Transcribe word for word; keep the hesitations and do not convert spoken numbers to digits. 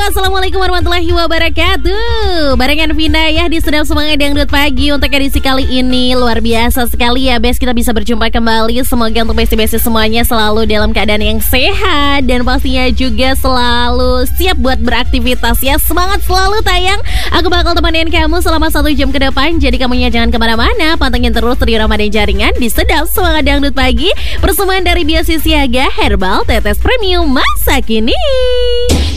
Assalamualaikum warahmatullahi wabarakatuh. Barengan Vina ya di Sedap Semangat Dangdut Pagi. Untuk edisi kali ini luar biasa sekali ya Bes, kita bisa berjumpa kembali. Semoga untuk besti-besti semuanya selalu dalam keadaan yang sehat dan pastinya juga selalu siap buat beraktivitas ya. Semangat selalu tayang. Aku bakal temenin kamu selama satu jam ke depan. Jadi kamunya jangan kemana-mana, pantengin terus Trio Ramadan Jaringan di Sedap Semangat Dangdut Pagi. Persembahan dari Biasi Siaga Herbal Tetes Premium masa kini.